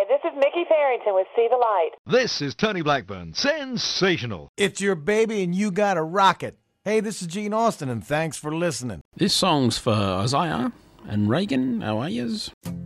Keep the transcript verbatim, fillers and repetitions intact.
this is Mickey Farrington with See the Light. This is Tony Blackburn. Sensational. It's your baby and you got a rocket. Hey, this is Gene Austin, and thanks for listening. This song's for Isaiah and Reagan. How are yous?